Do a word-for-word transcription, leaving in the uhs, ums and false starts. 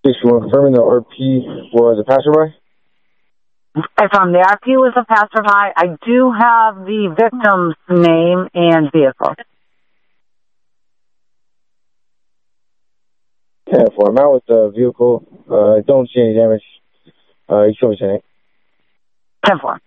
Just want confirming the R P was a passerby? If I'm the R P was a passerby, I do have the victim's name and vehicle. ten four. I'm out with the vehicle. I uh, don't see any damage. Uh, you show me tonight. ten four.